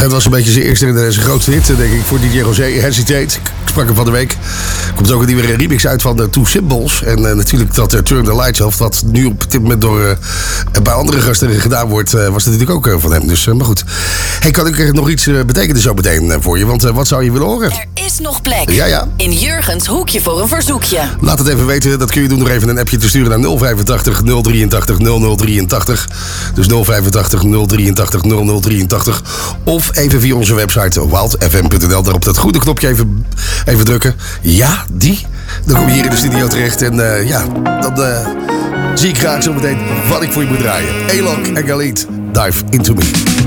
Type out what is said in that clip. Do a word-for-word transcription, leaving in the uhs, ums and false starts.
Het was een beetje zijn eerste en zijn grootste hit, denk ik, voor D J Rosé. Hesitate. Ik sprak hem van de week. Komt ook een nieuwe remix uit van de Two Symbols. En uh, natuurlijk dat uh, Turn the Lights Off, wat nu op dit moment door uh, een paar andere gasten gedaan wordt, uh, was natuurlijk ook uh, van hem. Dus, uh, maar goed. Hey, kan ik er nog iets uh, betekenen zo meteen uh, voor je? Want uh, wat zou je willen horen? Er is nog plek. Ja, ja. In Jurgens hoekje voor een verzoekje. Laat het even weten. Dat kun je doen door even een appje te sturen naar nul vijfentachtig nul drieëntachtig nul nul drieëntachtig. Dus nul vijfentachtig nul drieëntachtig nul nul drieëntachtig. Of even via onze website wild f m punt n l. Daar op dat groene knopje even, even drukken. Ja, die. Dan kom je hier in de studio terecht. En uh, ja, dan uh, zie ik graag zo meteen wat ik voor je moet draaien. Elok en Galit, Dive Into Me.